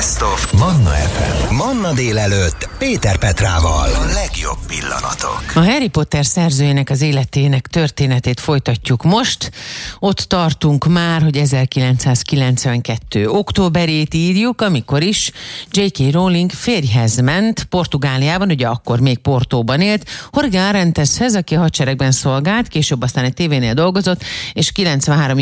Best of Manna FM. Manna délelőtt Péter Petrával. A legjobb pillanatok. A Harry Potter szerzőjének az életének történetét folytatjuk most. Ott tartunk már, hogy 1992. októberét írjuk, amikor is J.K. Rowling férjhez ment Portugáliában, ugye akkor még Portóban élt, Jorge Arenteshez, aki a hadseregben szolgált, később aztán egy tévénél dolgozott, és 93